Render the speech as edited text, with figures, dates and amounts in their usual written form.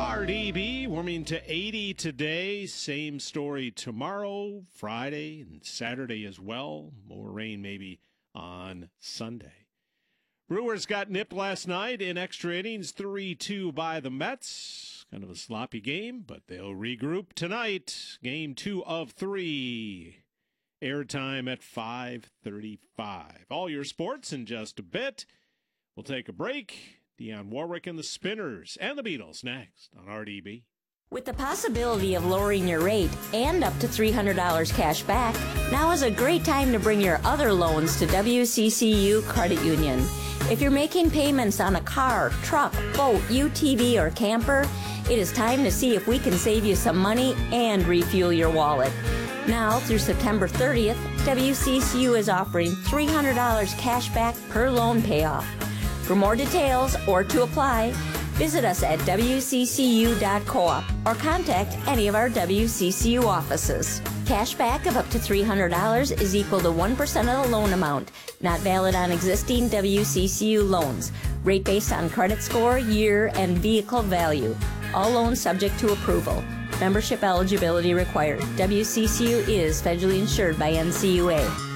RDB warming to 80 today. Same story tomorrow, Friday, and Saturday as well. More rain maybe on Sunday. Brewers got nipped last night in extra innings, 3-2 by the Mets. Kind of a sloppy game, but they'll regroup tonight. Game 2 of 3. Airtime at 5:35. All your sports in just a bit. We'll take a break. Dionne Warwick and the Spinners and the Beatles next on RDB. With the possibility of lowering your rate and up to $300 cash back, now is a great time to bring your other loans to WCCU Credit Union. If you're making payments on a car, truck, boat, UTV, or camper, it is time to see if we can save you some money and refuel your wallet. Now, through September 30th, WCCU is offering $300 cash back per loan payoff. For more details or to apply, visit us at wccu.coop or contact any of our WCCU offices. Cashback of up to $300 is equal to 1% of the loan amount, not valid on existing WCCU loans. Rate based on credit score, year, and vehicle value. All loans subject to approval. Membership eligibility required. WCCU is federally insured by NCUA.